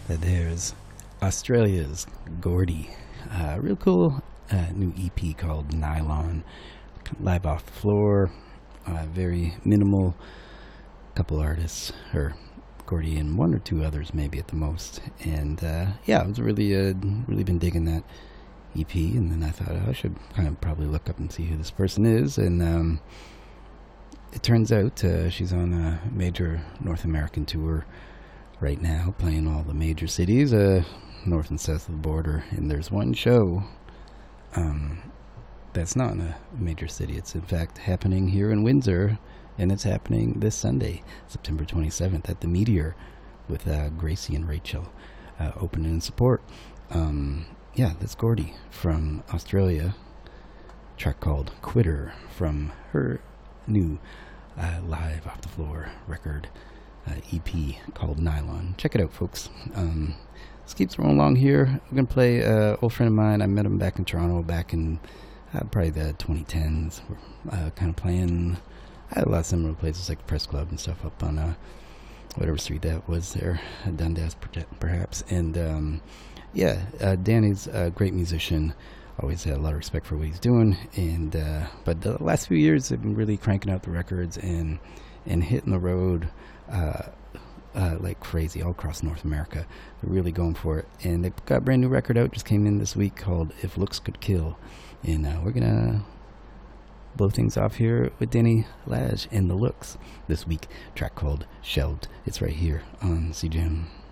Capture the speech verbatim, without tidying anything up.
Uh, There's Australia's Gordy. Uh, real cool uh, new E P called Nylon. Live off the floor. Uh, very minimal. Couple artists, or Gordy and one or two others maybe at the most. And uh, yeah, I was really, uh, really been digging that E P. And then I thought oh, I should kind of probably look up and see who this person is. And um, it turns out uh, she's on a major North American tour right now, playing all the major cities, uh, north and south of the border. And there's one show um, that's not in a major city. It's in fact happening here in Windsor, and it's happening this Sunday, September twenty-seventh, at the Meteor with uh, Gracie and Rachel uh, opening in support. Um, yeah, that's Gordy from Australia. Track called Quitter from her new uh, Live Off the Floor record. Uh, E P called Nylon. Check it out, folks. Um, this keeps rolling along here. We're going to play an uh, old friend of mine. I met him back in Toronto back in uh, probably the twenty tens. We're uh, kind of playing at a lot of similar places like Press Club and stuff up on uh, whatever street that was there, Dundas perhaps. And um, yeah, uh, Danny's a great musician. Always had a lot of respect for what he's doing. And uh, but the last few years, I've been really cranking out the records and and hitting the road uh, uh, like crazy all across North America. They're really going for it. And they've got a brand new record out, just came in this week, called If Looks Could Kill. And uh, we're going to blow things off here with Danny Lage and The Looks this week. Track called Shelved. It's right here on C J M.